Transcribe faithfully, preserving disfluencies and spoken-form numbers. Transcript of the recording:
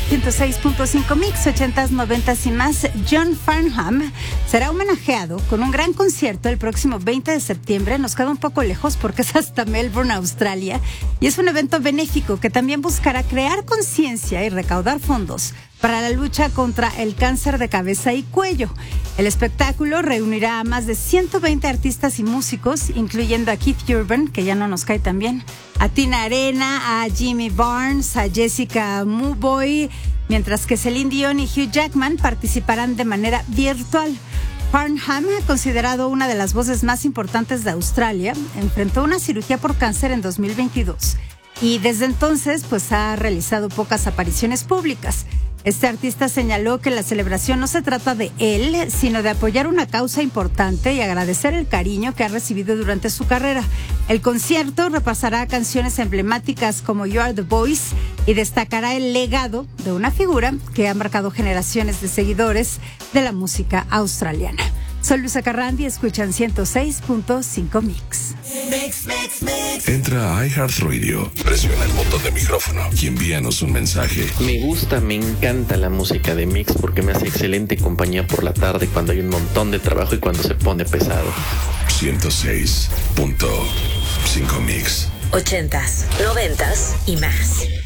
ciento seis punto cinco Mix, ochentas, noventas y más. John Farnham será homenajeado con un gran concierto el próximo veinte de septiembre. Nos queda un poco lejos porque es hasta Melbourne, Australia. Y es un evento benéfico que también buscará crear conciencia y recaudar fondos para la lucha contra el cáncer de cabeza y cuello. El espectáculo reunirá a más de ciento veinte artistas y músicos, incluyendo a Keith Urban, que ya no nos cae tan bien, a Tina Arena, a Jimmy Barnes, a Jessica Mauboy, mientras que Celine Dion y Hugh Jackman participarán de manera virtual. Farnham, considerado una de las voces más importantes de Australia, enfrentó una cirugía por cáncer en dos mil veintidós y desde entonces pues ha realizado pocas apariciones públicas. Este artista señaló que la celebración no se trata de él, sino de apoyar una causa importante y agradecer el cariño que ha recibido durante su carrera. El concierto repasará canciones emblemáticas como You Are the Voice y destacará el legado de una figura que ha marcado generaciones de seguidores de la música australiana. Soy Luisa Carrandi y escuchan ciento seis punto cinco Mix. Mix, mix, mix. Entra a iHeartRadio, presiona el botón de micrófono y envíanos un mensaje. Me gusta, me encanta la música de Mix porque me hace excelente compañía por la tarde cuando hay un montón de trabajo y cuando se pone pesado. ciento seis punto cinco Mix. Ochentas, noventas y más.